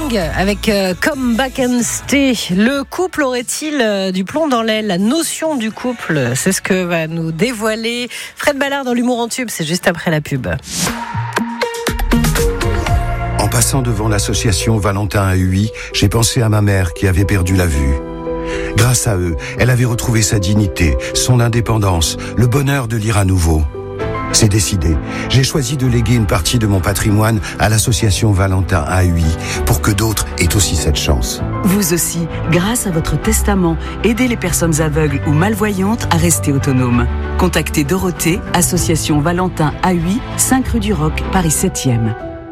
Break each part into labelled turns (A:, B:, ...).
A: Young avec Come Back and Stay. Le couple aurait-il du plomb dans l'aile? La notion du couple, c'est ce que va nous dévoiler Fred Ballard dans l'humour en tube. C'est juste après la pub.
B: En passant devant l'association Valentin à Huy, j'ai pensé à ma mère qui avait perdu la vue. Grâce à eux, elle avait retrouvé sa dignité, son indépendance, le bonheur de lire à nouveau. C'est décidé. J'ai choisi de léguer une partie de mon patrimoine à l'association Valentin à Huy pour que d'autres aient aussi cette chance.
C: Vous aussi, grâce à votre testament, aidez les personnes aveugles ou malvoyantes à rester autonomes. Contactez Dorothée, association Valentin à Huy, 5 rue du Roc, Paris 7e.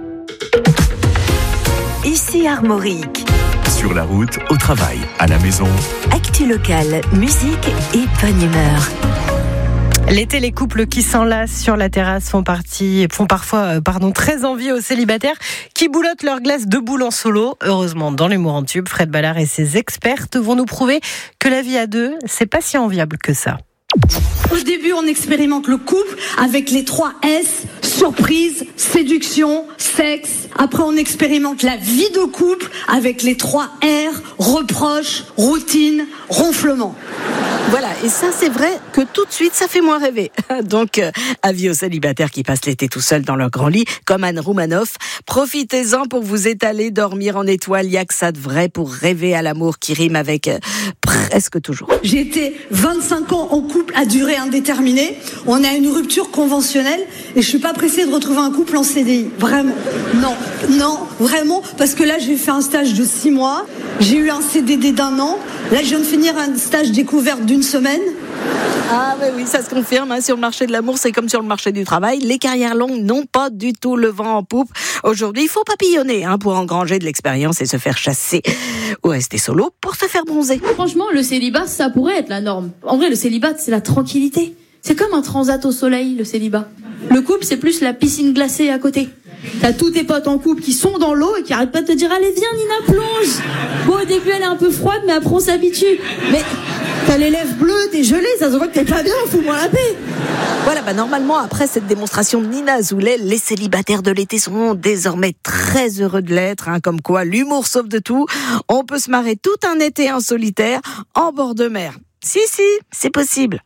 D: Ici Armorique.
E: Sur la route, au travail, à la maison.
D: Actu locale, musique et bonne humeur.
A: L'été, les couples qui s'enlacent sur la terrasse font parfois très envie aux célibataires qui boulottent leur glace de boule en solo. Heureusement, dans l'humour en tube, Fred Ballard et ses expertes vont nous prouver que la vie à deux, c'est pas si enviable que ça.
F: Au début, on expérimente le couple avec les 3 S, surprise, séduction, sexe. Après, on expérimente la vie de couple avec les 3 R, reproche, routine, ronflement.
G: Voilà, et ça c'est vrai que tout de suite ça fait moins rêver. Donc avis aux célibataires qui passent l'été tout seuls dans leur grand lit, comme Anne Roumanoff, profitez-en pour vous étaler, dormir en étoile, y a que ça de vrai pour rêver à l'amour qui rime avec presque toujours.
F: J'ai été 25 ans en couple à durée indéterminée, on a une rupture conventionnelle et je suis pas pressée de retrouver un couple en CDI, vraiment. Non, vraiment, parce que là j'ai fait un stage de 6 mois, j'ai eu un CDD d'1 an, là je viens de finir un stage découverte d'1 semaine.
G: Ah oui, ça se confirme, hein, sur le marché de l'amour, c'est comme sur le marché du travail. Les carrières longues n'ont pas du tout le vent en poupe. Aujourd'hui, il faut papillonner pour engranger de l'expérience et se faire chasser ou rester solo pour se faire bronzer.
H: Franchement, le célibat, ça pourrait être la norme. En vrai, le célibat, c'est la tranquillité. C'est comme un transat au soleil, le célibat. Le couple, c'est plus la piscine glacée à côté. T'as tous tes potes en couple qui sont dans l'eau et qui arrêtent pas de te dire « Allez, viens Nina, plonge !» Bon, au début, elle est un peu froide, mais après, on s'habitue. Mais t'as les lèvres bleues, t'es gelée, ça se voit que t'es pas bien, fous-moi la paix.
G: Voilà, normalement, après cette démonstration de Nina Azoulay, les célibataires de l'été seront désormais très heureux de l'être, comme quoi l'humour sauve de tout. On peut se marrer tout un été en solitaire, en bord de mer. Si, c'est possible.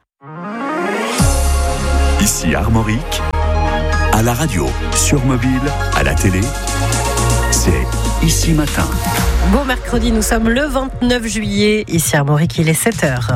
E: Ici Armorique, à la radio, sur mobile, à la télé, c'est Ici Matin.
A: Bon mercredi, nous sommes le 29 juillet. Ici Armorique, il est 7h.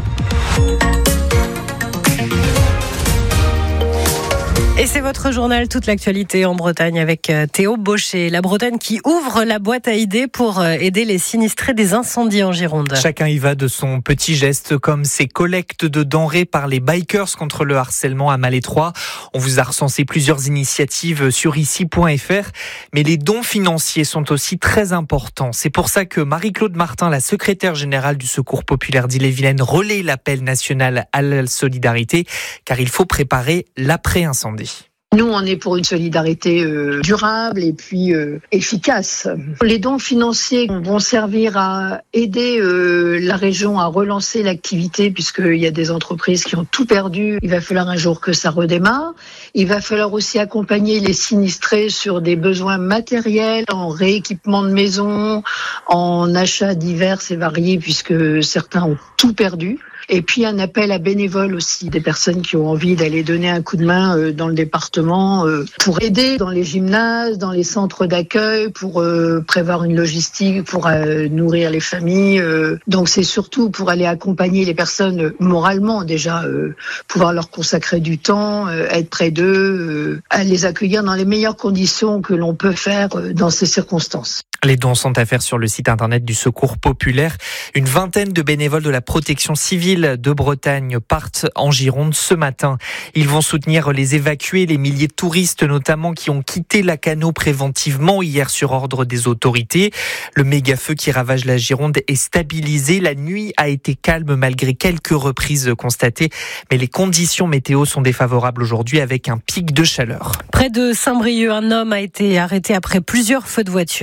A: Et c'est votre journal, toute l'actualité en Bretagne avec Théo Baucher. La Bretagne qui ouvre la boîte à idées pour aider les sinistrés des incendies en Gironde.
I: Chacun y va de son petit geste, comme ces collectes de denrées par les bikers contre le harcèlement à Malétroit. On vous a recensé plusieurs initiatives sur ici.fr, mais les dons financiers sont aussi très importants. C'est pour ça que Marie-Claude Martin, la secrétaire générale du Secours populaire d'Ille-et-Vilaine, relaie l'appel national à la solidarité, car il faut préparer l'après-incendie.
J: Nous, on est pour une solidarité durable et puis efficace. Les dons financiers vont servir à aider la région à relancer l'activité puisqu'il y a des entreprises qui ont tout perdu. Il va falloir un jour que ça redémarre. Il va falloir aussi accompagner les sinistrés sur des besoins matériels, en rééquipement de maison, en achats divers et variés puisque certains ont tout perdu. Et puis un appel à bénévoles aussi, des personnes qui ont envie d'aller donner un coup de main dans le département pour aider dans les gymnases, dans les centres d'accueil, pour prévoir une logistique, pour nourrir les familles. Donc c'est surtout pour aller accompagner les personnes moralement déjà, pouvoir leur consacrer du temps, être près d'eux, les accueillir dans les meilleures conditions que l'on peut faire dans ces circonstances.
I: Les dons sont à faire sur le site internet du Secours populaire. Une vingtaine de bénévoles de la protection civile de Bretagne partent en Gironde ce matin. Ils vont soutenir les évacués, les milliers de touristes notamment qui ont quitté Lacanau préventivement hier sur ordre des autorités. Le méga-feu qui ravage la Gironde est stabilisé. La nuit a été calme malgré quelques reprises constatées. Mais les conditions météo sont défavorables aujourd'hui avec un pic de chaleur.
A: Près de Saint-Brieuc, un homme a été arrêté après plusieurs feux de voiture.
I: Il est sous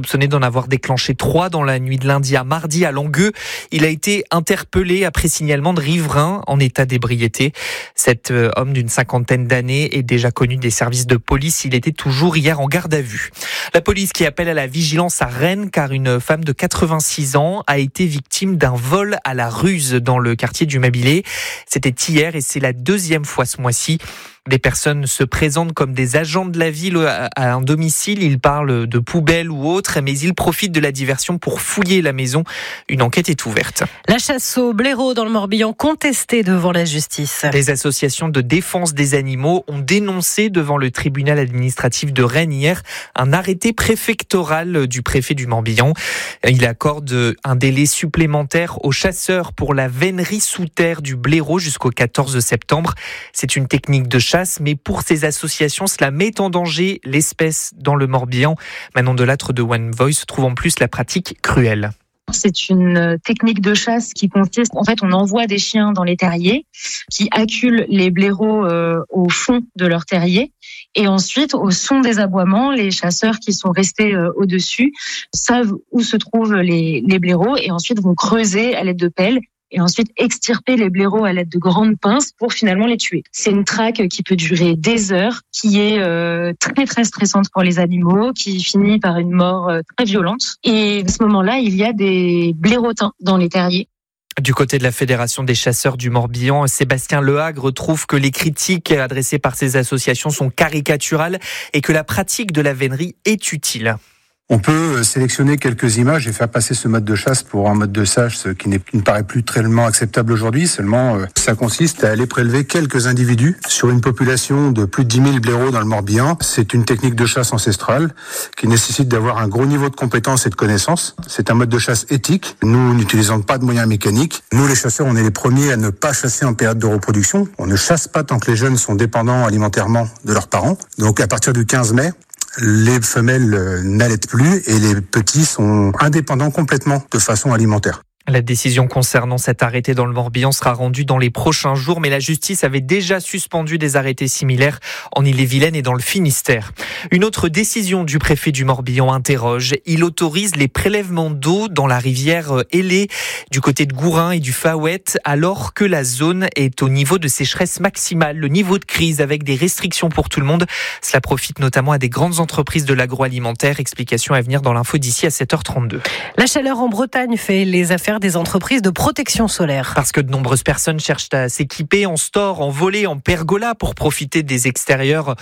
I: soupçonné d'en avoir déclenché 3 dans la nuit de lundi à mardi à Langueux. Il a été interpellé après signalement de riverains en état d'ébriété. Cet homme d'une 50aine d'années est déjà connu des services de police. Il était toujours hier en garde à vue. La police qui appelle à la vigilance à Rennes car une femme de 86 ans a été victime d'un vol à la ruse dans le quartier du Mabilé. C'était hier et c'est la deuxième fois ce mois-ci. Des personnes se présentent comme des agents de la ville à un domicile. Ils parlent de poubelles ou autres, mais ils profitent de la diversion pour fouiller la maison. Une enquête est ouverte.
A: La chasse au blaireau dans le Morbihan contestée devant la justice.
I: Les associations de défense des animaux ont dénoncé devant le tribunal administratif de Rennes hier un arrêté préfectoral du préfet du Morbihan. Il accorde un délai supplémentaire aux chasseurs pour la vénerie sous terre du blaireau jusqu'au 14 septembre. C'est une technique de chasse, mais pour ces associations, cela met en danger l'espèce dans le Morbihan. Manon Delattre de One Voice trouve en plus la pratique cruelle.
K: C'est une technique de chasse qui consiste, en fait, on envoie des chiens dans les terriers qui acculent les blaireaux au fond de leur terrier. Et ensuite, au son des aboiements, les chasseurs qui sont restés au-dessus savent où se trouvent les blaireaux et ensuite vont creuser à l'aide de pelles et ensuite extirper les blaireaux à l'aide de grandes pinces pour finalement les tuer. C'est une traque qui peut durer des heures, qui est très très stressante pour les animaux, qui finit par une mort très violente. Et à ce moment-là, il y a des blairotins dans les terriers.
I: Du côté de la Fédération des chasseurs du Morbihan, Sébastien Lehagre trouve que les critiques adressées par ces associations sont caricaturales et que la pratique de la vénerie est utile.
L: On peut sélectionner quelques images et faire passer ce mode de chasse pour un mode de chasse qui ne paraît plus tellement acceptable aujourd'hui. Seulement, ça consiste à aller prélever quelques individus sur une population de plus de 10 000 blaireaux dans le Morbihan. C'est une technique de chasse ancestrale qui nécessite d'avoir un gros niveau de compétence et de connaissance. C'est un mode de chasse éthique. Nous n'utilisons pas de moyens mécaniques. Nous, les chasseurs, on est les premiers à ne pas chasser en période de reproduction. On ne chasse pas tant que les jeunes sont dépendants alimentairement de leurs parents. Donc, à partir du 15 mai, les femelles n'allaitent plus et les petits sont indépendants complètement de façon alimentaire.
I: La décision concernant cet arrêté dans le Morbihan sera rendue dans les prochains jours, mais la justice avait déjà suspendu des arrêtés similaires en Ille-et-Vilaine et dans le Finistère. Une autre décision du préfet du Morbihan interroge. Il autorise les prélèvements d'eau dans la rivière Hélé, du côté de Gourin et du Faouet, alors que la zone est au niveau de sécheresse maximale, le niveau de crise avec des restrictions pour tout le monde. Cela profite notamment à des grandes entreprises de l'agroalimentaire. Explication à venir dans l'info d'ici à 7h32.
A: La chaleur en Bretagne fait les affaires des entreprises de protection solaire.
I: Parce que de nombreuses personnes cherchent à s'équiper en store, en volet, en pergola pour profiter des extérieurs